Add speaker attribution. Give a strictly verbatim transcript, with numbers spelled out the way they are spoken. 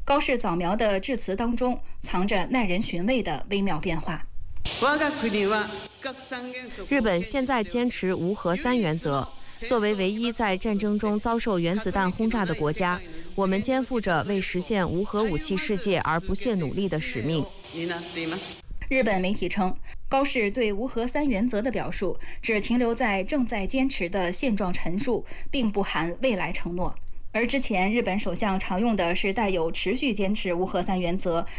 Speaker 1: 高市早苗的致辞当中藏着耐人寻味的微妙变化。
Speaker 2: 日本现在坚持无核三原则。作为唯一在战争中遭受原子弹轰炸的国家，我们肩负着为实现无核武器世界而不懈努力的使命。
Speaker 1: 日本媒体称，高市对无核三原则的表述只停留在正在坚持的现状陈述，并不含未来承诺。而之前日本首相常用的是带有持续坚持无核三原则